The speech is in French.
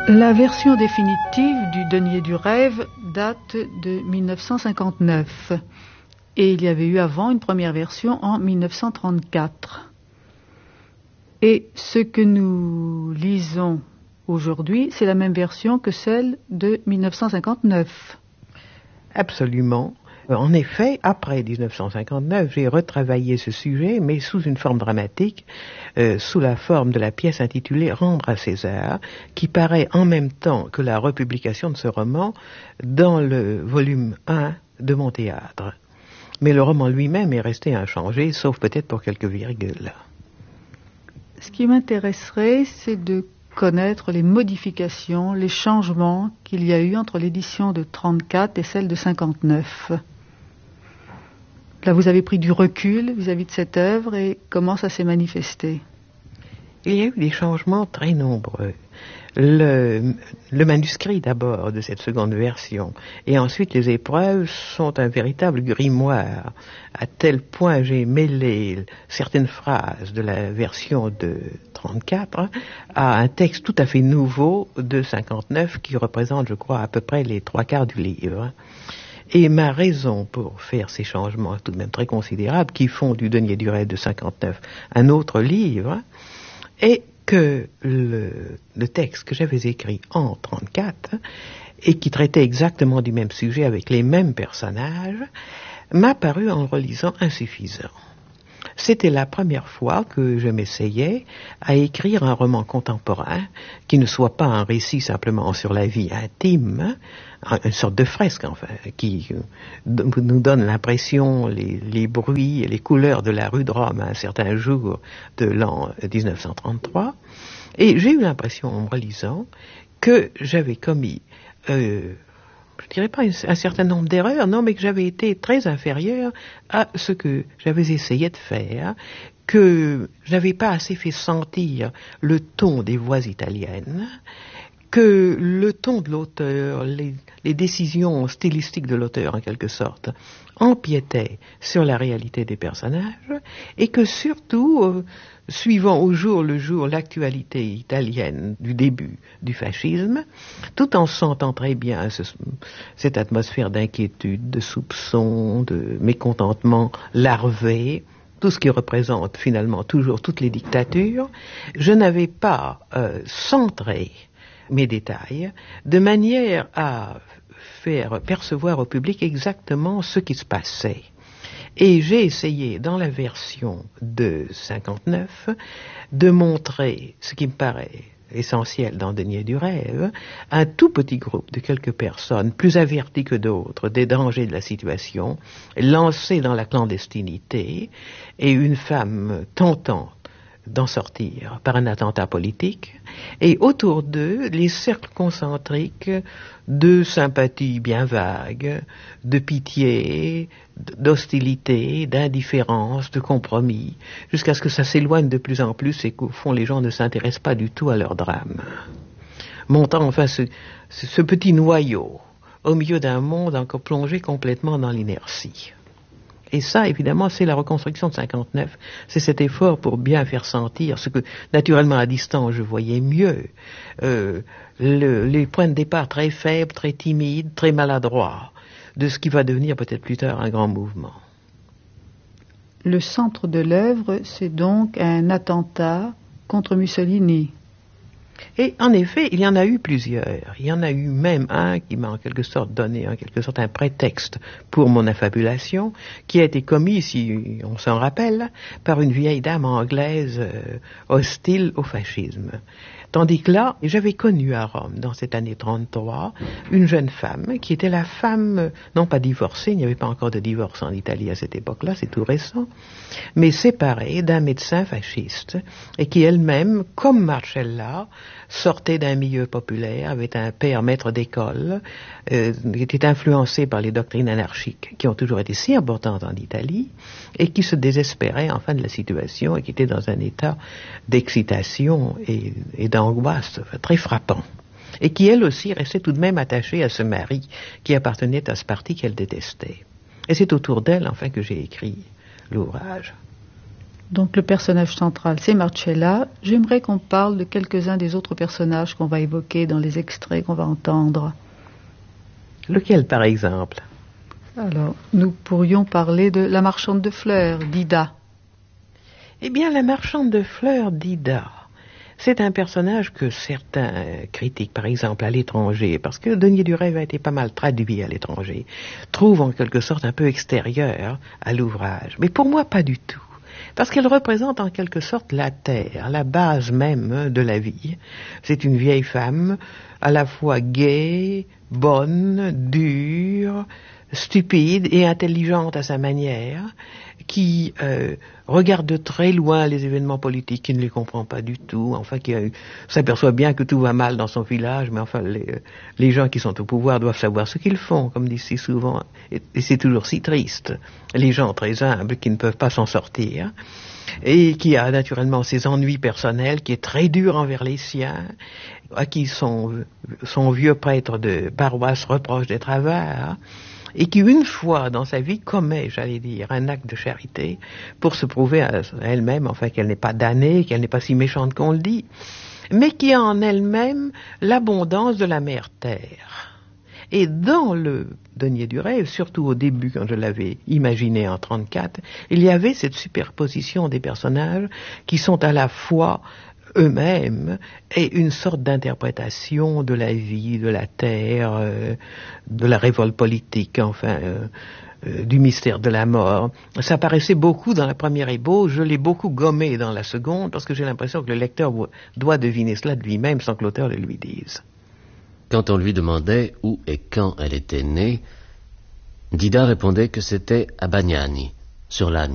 La version définitive du Denier du rêve date de 1959 et il y avait eu avant une première version en 1934. Et ce que nous lisons aujourd'hui, c'est la même version que celle de 1959. Absolument. En effet, après 1959, j'ai retravaillé ce sujet, mais sous une forme dramatique, sous la forme de la pièce intitulée « Rendre à César », qui paraît en même temps que la republication de ce roman dans le volume 1 de mon théâtre. Mais le roman lui-même est resté inchangé, sauf peut-être pour quelques virgules. Ce qui m'intéresserait, c'est de connaître les modifications, les changements qu'il y a eu entre l'édition de 34 et celle de 59. Là, vous avez pris du recul vis-à-vis de cette œuvre et comment ça s'est manifesté? Il y a eu des changements très nombreux. Le manuscrit d'abord de cette seconde version et ensuite les épreuves sont un véritable grimoire. À tel point j'ai mêlé certaines phrases de la version de 34 à un texte tout à fait nouveau de 59 qui représente, je crois, à peu près les 3/4 du livre. Et ma raison pour faire ces changements tout de même très considérables qui font du Denier du rêve de 59 un autre livre est que le texte que j'avais écrit en 34 et qui traitait exactement du même sujet avec les mêmes personnages m'a paru en le relisant insuffisant. C'était la première fois que je m'essayais à écrire un roman contemporain qui ne soit pas un récit simplement sur la vie intime, une sorte de fresque enfin, qui nous donne l'impression, les bruits et les couleurs de la rue de Rome à un certain jour de l'an 1933. Et j'ai eu l'impression en me relisant que j'avais commis je dirais pas un certain nombre d'erreurs, non, mais que j'avais été très inférieur à ce que j'avais essayé de faire, que je n'avais pas assez fait sentir le ton des voix italiennes, que le ton de l'auteur, les décisions stylistiques de l'auteur en quelque sorte, empiétaient sur la réalité des personnages, et que surtout, suivant au jour le jour l'actualité italienne du début du fascisme, tout en sentant très bien cette atmosphère d'inquiétude, de soupçon, de mécontentement larvé, tout ce qui représente finalement toujours toutes les dictatures, je n'avais pas centré mes détails de manière à faire percevoir au public exactement ce qui se passait. Et j'ai essayé, dans la version de 59, de montrer ce qui me paraît essentiel dans Denier du rêve, un tout petit groupe de quelques personnes, plus averties que d'autres des dangers de la situation, lancées dans la clandestinité, et une femme tentante d'en sortir par un attentat politique, et autour d'eux, les cercles concentriques de sympathie bien vague, de pitié, d'hostilité, d'indifférence, de compromis, jusqu'à ce que ça s'éloigne de plus en plus et qu'au fond les gens ne s'intéressent pas du tout à leur drame. Montant enfin ce petit noyau au milieu d'un monde encore plongé complètement dans l'inertie. Et ça, évidemment, c'est la reconstruction de 59. C'est cet effort pour bien faire sentir ce que, naturellement, à distance, je voyais mieux. Les points de départ très faibles, très timides, très maladroits, de ce qui va devenir peut-être plus tard un grand mouvement. Le centre de l'œuvre, c'est donc un attentat contre Mussolini. Et en effet, il y en a eu plusieurs. Il y en a eu même un qui m'a en quelque sorte donné un prétexte pour mon affabulation, qui a été commis, si on s'en rappelle, par une vieille dame anglaise hostile au fascisme. Tandis que là, j'avais connu à Rome, dans cette année 33, une jeune femme qui était la femme, non pas divorcée, il n'y avait pas encore de divorce en Italie à cette époque-là, c'est tout récent, mais séparée d'un médecin fasciste, et qui elle-même, comme Marcella, sortait d'un milieu populaire, avait un père maître d'école, était influencé par les doctrines anarchiques, qui ont toujours été si importantes en Italie, et qui se désespérait enfin de la situation, et qui était dans un état d'excitation et d'angoisse très frappant. Et qui, elle aussi, restait tout de même attachée à ce mari qui appartenait à ce parti qu'elle détestait. Et c'est autour d'elle, enfin, que j'ai écrit l'ouvrage. Donc le personnage central, c'est Marcella. J'aimerais qu'on parle de quelques-uns des autres personnages qu'on va évoquer dans les extraits qu'on va entendre. Lequel, par exemple? Alors, nous pourrions parler de la marchande de fleurs, d'Ida. Eh bien, la marchande de fleurs d'Ida, c'est un personnage que certains critiques, par exemple à l'étranger, parce que Denier du Rêve a été pas mal traduit à l'étranger, trouvent en quelque sorte un peu extérieur à l'ouvrage. Mais pour moi, pas du tout. Parce qu'elle représente en quelque sorte la terre, la base même de la vie. C'est une vieille femme, à la fois gaie, bonne, dure, stupide et intelligente à sa manière, qui regarde de très loin les événements politiques, qui ne les comprend pas du tout, enfin qui s'aperçoit bien que tout va mal dans son village, mais enfin les gens qui sont au pouvoir doivent savoir ce qu'ils font, comme disent si souvent, et c'est toujours si triste. Les gens très humbles qui ne peuvent pas s'en sortir, et qui a naturellement ses ennuis personnels, qui est très dur envers les siens, à qui son vieux prêtre de paroisse reproche d'être avare, et qui, une fois dans sa vie, commet, j'allais dire, un acte de charité pour se prouver à elle-même, enfin, qu'elle n'est pas damnée, qu'elle n'est pas si méchante qu'on le dit, mais qui a en elle-même l'abondance de la mère terre. Et dans le Denier du Rêve, surtout au début, quand je l'avais imaginé en 1934, il y avait cette superposition des personnages qui sont à la fois eux-mêmes et une sorte d'interprétation de la vie, de la terre, de la révolte politique, enfin, du mystère de la mort. Ça paraissait beaucoup dans la première ébauche, je l'ai beaucoup gommé dans la seconde, parce que j'ai l'impression que le lecteur doit deviner cela de lui-même sans que l'auteur le lui dise. Quand on lui demandait où et quand elle était née, Dida répondait que c'était à Bagnani, sur l'Agno.